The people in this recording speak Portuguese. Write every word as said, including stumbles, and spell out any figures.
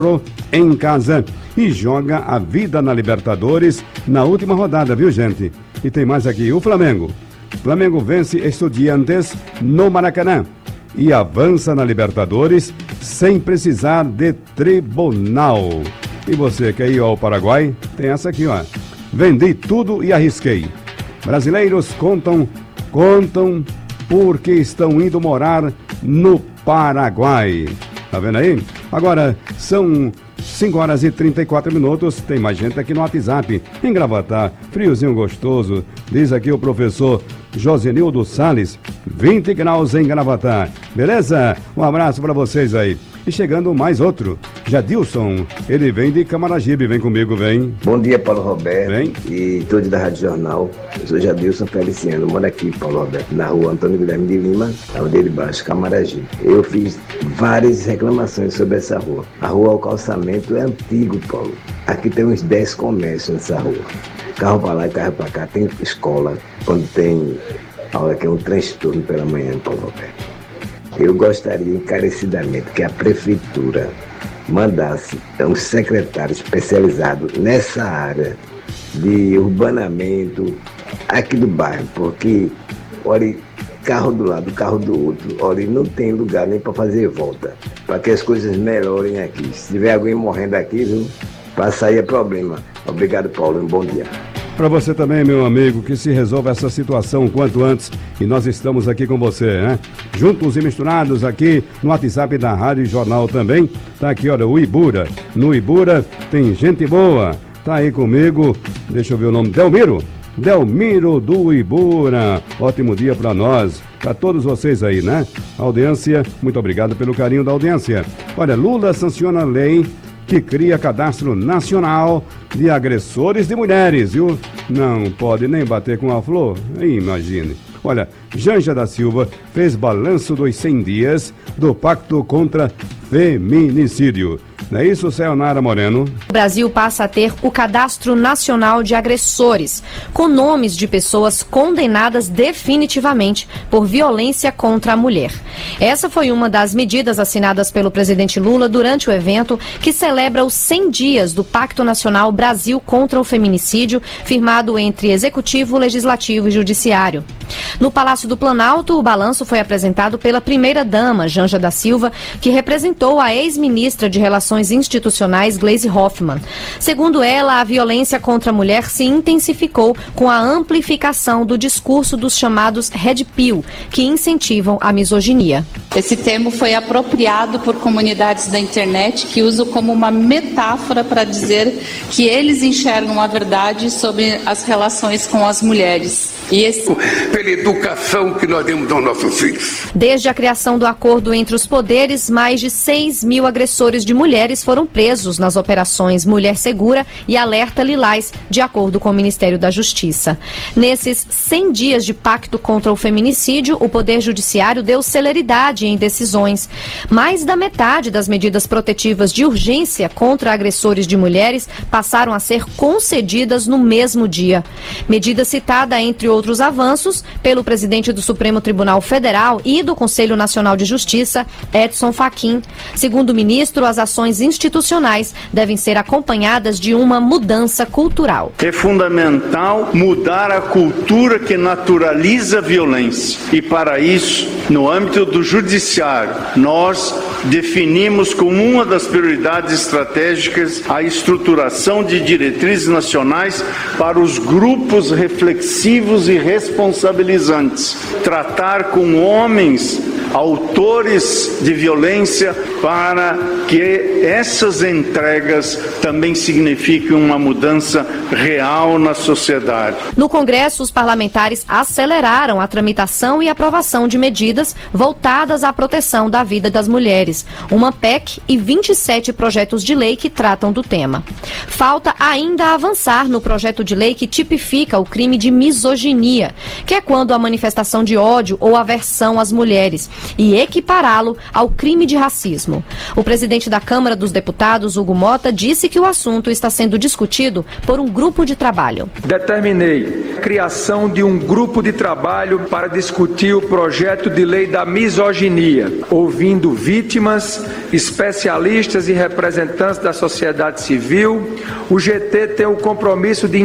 em casa e joga a vida na Libertadores na última rodada, viu, gente? E tem mais aqui, o Flamengo. Flamengo vence Estudiantes no Maracanã e avança na Libertadores sem precisar de tribunal. E você quer ir ao Paraguai? Tem essa aqui, ó. Vendi tudo e arrisquei. Brasileiros contam, contam porque estão indo morar no Paraguai. Tá vendo aí? Agora, são cinco horas e trinta e quatro minutos. Tem mais gente aqui no WhatsApp. Em Gravatá, friozinho gostoso. Diz aqui o professor Josenildo Salles, vinte graus em Gravatá. Beleza? Um abraço para vocês aí. E chegando mais outro, Jadilson, ele vem de Camaragibe, vem comigo, vem. Bom dia, Paulo Roberto, vem. E todos da Rádio Jornal. Eu sou Jadilson Feliciano, moro aqui, Paulo Roberto, na rua Antônio Guilherme de Lima, Aldeia de Baixo, Camaragibe. Eu fiz várias reclamações sobre essa rua. A rua, o calçamento é antigo, Paulo. Aqui tem uns dez comércios nessa rua. Carro para lá e carro para cá, tem escola, quando tem aula que é um transtorno pela manhã, Paulo Roberto. Eu gostaria encarecidamente que a prefeitura mandasse um secretário especializado nessa área de urbanamento aqui do bairro, porque, olha, carro do lado, carro do outro, olha, não tem lugar nem para fazer volta, para que as coisas melhorem aqui. Se tiver alguém morrendo aqui, viu, para sair é problema. Obrigado, Paulo, um bom dia. Para você também, meu amigo, que se resolva essa situação o quanto antes. E nós estamos aqui com você, né? Juntos e misturados aqui no WhatsApp da Rádio Jornal também. Tá aqui, olha, o Ibura. No Ibura tem gente boa. Tá aí comigo, deixa eu ver o nome, Delmiro. Delmiro do Ibura. Ótimo dia para nós, para todos vocês aí, né? Audiência, muito obrigado pelo carinho da audiência. Olha, Lula sanciona a lei que cria cadastro nacional de agressores de mulheres, viu? Não pode nem bater com a flor, imagine. Olha, Janja da Silva fez balanço dos cem dias do Pacto contra Feminicídio. Não é isso, Sayonara Moreno? O Brasil passa a ter o Cadastro Nacional de Agressores, com nomes de pessoas condenadas definitivamente por violência contra a mulher. Essa foi uma das medidas assinadas pelo presidente Lula durante o evento que celebra os cem dias do Pacto Nacional Brasil contra o Feminicídio, firmado entre Executivo, Legislativo e Judiciário. No Palácio do Planalto, o balanço foi apresentado pela primeira-dama, Janja da Silva, que representou a ex-ministra de Relações Institucionais, Gleisi Hoffmann. Segundo ela, a violência contra a mulher se intensificou com a amplificação do discurso dos chamados Red Pill, que incentivam a misoginia. Esse termo foi apropriado por comunidades da internet que usam como uma metáfora para dizer que eles enxergam a verdade sobre as relações com as mulheres. E esse... Pela educação que nós demos aos nossos filhos. Desde a criação do acordo entre os poderes, mais de seis mil agressores de mulheres foram presos nas operações Mulher Segura e Alerta Lilás, de acordo com o Ministério da Justiça. Nesses cem dias de pacto contra o feminicídio, o Poder Judiciário deu celeridade em decisões. Mais da metade das medidas protetivas de urgência contra agressores de mulheres passaram a ser concedidas no mesmo dia. Medida citada, entre outros avanços, pelo presidente do Supremo Tribunal Federal e do Conselho Nacional de Justiça, Edson Fachin. Segundo o ministro, as ações institucionais devem ser acompanhadas de uma mudança cultural. É fundamental mudar a cultura que naturaliza a violência. E para isso, no âmbito do judiciário, nós definimos como uma das prioridades estratégicas a estruturação de diretrizes nacionais para os grupos reflexivos e responsabilizantes. Tratar com homens autores de violência para que essas entregas também signifiquem uma mudança real na sociedade. No Congresso, os parlamentares aceleraram a tramitação e aprovação de medidas voltadas à proteção da vida das mulheres, uma P E C e vinte e sete projetos de lei que tratam do tema. Falta ainda avançar no projeto de lei que tipifica o crime de misoginia, que é quando a manifestação de ódio ou aversão às mulheres e equipará-lo ao crime de racismo. O presidente da Câmara dos Deputados, Hugo Mota, disse que o assunto está sendo discutido por um grupo de trabalho. Determinei a criação de um grupo de trabalho para discutir o projeto de lei da misoginia, ouvindo vítimas, especialistas e representantes da sociedade civil. O G T tem o compromisso de